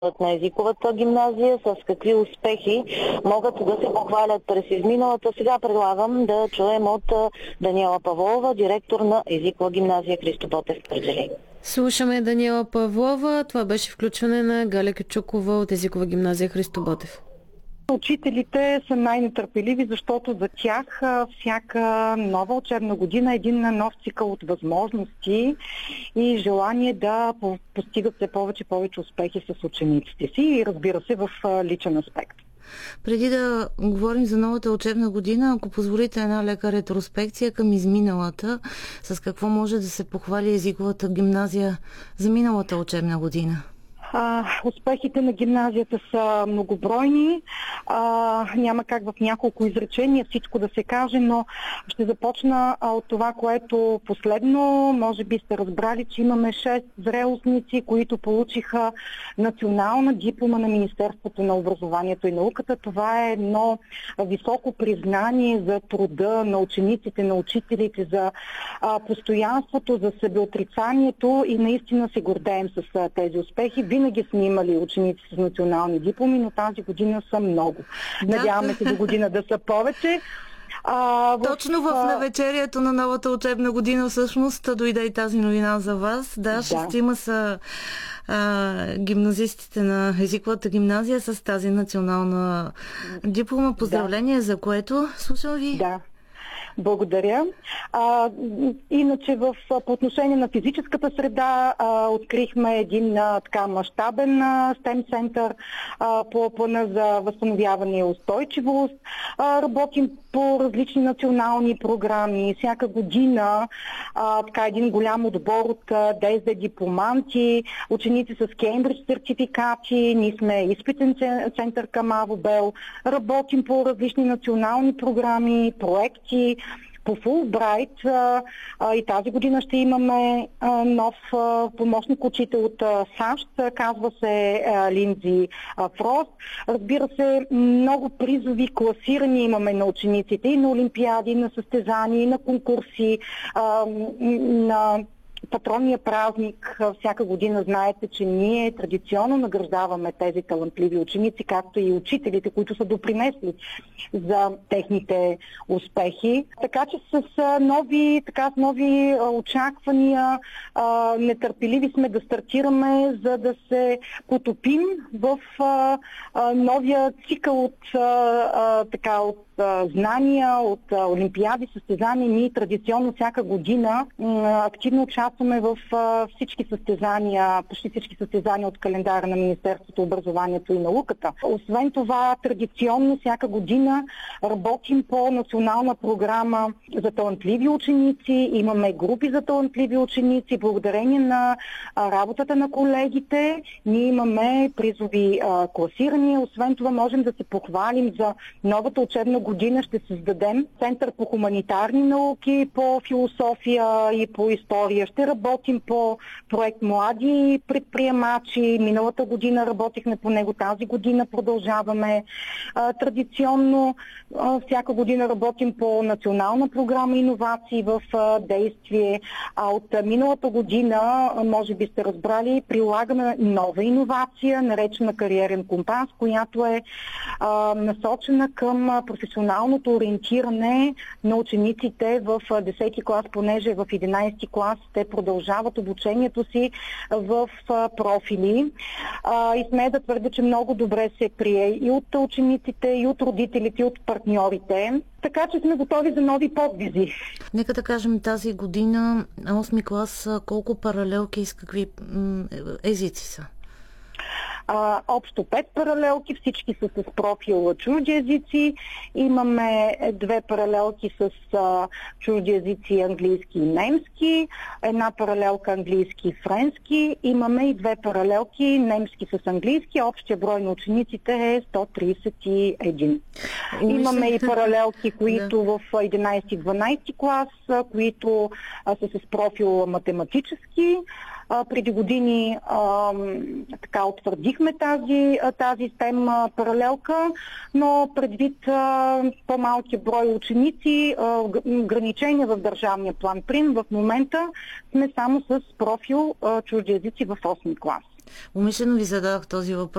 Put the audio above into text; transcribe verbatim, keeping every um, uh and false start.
на езиковата гимназия, с какви успехи могат да се похвалят през изминалата. Сега предлагам да чуем от Даниела Павлова, директор на езикова гимназия Христо Ботев в Кърджали. Слушаме Даниела Павлова. Това беше включване на Галя Кючукова от езикова гимназия Христо Ботев. Учителите са най-нетърпеливи, защото за тях всяка нова учебна година е един нов цикъл от възможности и желание да постигат все повече и повече успехи с учениците си и, разбира се, в личен аспект. Преди да говорим за новата учебна година, ако позволите една лека ретроспекция към изминалата, с какво може да се похвали езиковата гимназия за миналата учебна година? А, успехите на гимназията са многобройни. А, няма как в няколко изречения всичко да се каже, но ще започна а, от това, което последно. Може би сте разбрали, че имаме шест зрелостници, които получиха национална диплома на Министерството на образованието и науката. Това е едно високо признание за труда на учениците, на учителите, за а, постоянството, за себеотрицанието и наистина се гордеем с а, тези успехи. Винаги сме имали ученици с национални дипломи, но тази година са много. Да, Надяваме се до година да са повече. А, в... Точно в навечерието на новата учебна година всъщност дойде и тази новина за вас. Да, да. Шестима са а, гимназистите на езиковата гимназия с тази национална диплома. Поздравление, да. За което слушам ви. Да. Благодаря. А, иначе в, по отношение на физическата среда а, открихме един а, така мащабен а, STEM център а, по плана за възстановяване и устойчивост. А, работим по различни национални програми. Всяка година а, така един голям отбор от а, десет дипломанти, ученици с Кембридж сертификати. Ние сме изпитен център към АВОБЕЛ. Работим по различни национални програми, проекти. По Фулбрайт а, а, и тази година ще имаме а, нов а, помощник учител от а, САЩ, казва се а, Линдзи а, Фрост. Разбира се, много призови класирани имаме на учениците и на олимпиади, на състезания, и на конкурси, а, на патронния празник. Всяка година знаете, че ние традиционно награждаваме тези талантливи ученици, както и учителите, които са допринесли за техните успехи. Така че с нови, така, с нови очаквания, нетърпеливи сме да стартираме, за да се потопим в новия цикъл от, така, от знания, от олимпиади, състезания. Ние традиционно всяка година активно участваме в всички състезания, почти всички състезания от календара на Министерството образованието и науката. Освен това, традиционно всяка година работим по национална програма за талантливи ученици. Имаме групи за талантливи ученици. Благодарение на работата на колегите, ние имаме призови класирания. Освен това, можем да се похвалим за новата учебна година. Ще създадем Център по хуманитарни науки, по философия и по история. Ще работим по проект Млади предприемачи. Миналата година работихме по него, тази година продължаваме. А, традиционно а, всяка година работим по национална програма иновации в а, действие. А от а, миналата година, а, може би сте разбрали, прилагаме нова иновация, наречена Кариерен компас, която е а, насочена към а, професионалното ориентиране на учениците в а, десети клас, понеже в единайсети клас те продължават обучението си в а, профили. А, и сме да твърдя, че много добре се прие и от учениците, и от родителите, и от партньорите. Така че сме готови за нови подвизи. Нека да кажем тази година, осми клас, колко паралелки и с какви м- езици са? А, общо пет паралелки, всички са с профил чужди езици. Имаме две паралелки с а, чужди езици английски и немски, една паралелка английски и френски. Имаме и две паралелки немски с английски. Общия брой на учениците е сто трийсет и един. Имаме и паралелки, които в единайсети и дванайсети клас, които а, са с профил математически. А, преди години а, така утвърдихме тази, тази STEM паралелка, но предвид а, по-малки брой ученици, а, ограничения в държавния план ПРИМ, в момента сме само с профил а, чужди езици в осми клас. Умишлено ви зададох този въпрос,